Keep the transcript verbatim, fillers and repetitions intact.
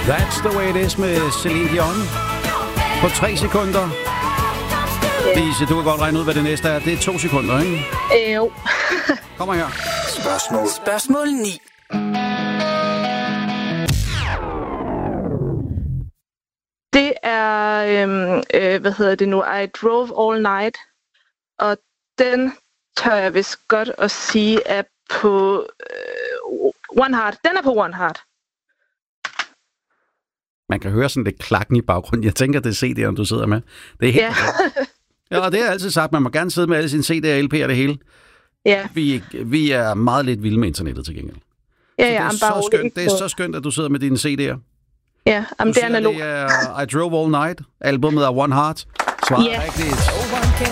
That's the way it is med Celine Dion. På tre sekunder. Yeah. Lise, du kan godt regne ud, hvad det næste er. Det er to sekunder, ikke? Øh, jo. Kom her. Spørgsmål. Spørgsmål ni. Det er, øhm, øh, hvad hedder det nu, I Drove All Night. Og den tør jeg vist godt at sige er på øh, One Heart. Den er på One Heart. Man kan høre sådan lidt klakken i baggrunden. Jeg tænker, det er C D'eren, du sidder med. Det er helt ja. Ja, og det har jeg altid sagt. Man må gerne sidde med alle sine C D'er og L P'er og det hele. Ja. Vi, vi er meget lidt vilde med internettet til gengæld. Ja, så ja, det, er så skønt, det er så skønt, at du sidder med dine C D'er. Ja, jamen, det er analog. Det er I Drove All Night. Albumet er One Heart. Svaret ja. rigtigt.